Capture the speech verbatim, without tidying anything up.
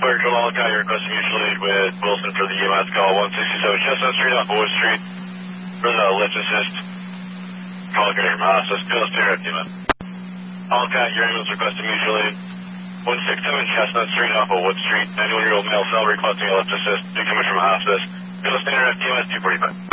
Fire Control Alcott, you're requesting mutual aid with Wilson for the E M S call one sixty-seven Chestnut Street off Wood Street for the lift assist. Call connect from hospice. Bill Standard F D M S. Alcott, your ambulance requesting mutual aid one sixty-seven Chestnut Street off of Wood Street. ninety-one-year-old male cell requesting a lift assist. New coming from hospice. Bill Standard F D M S two forty-five.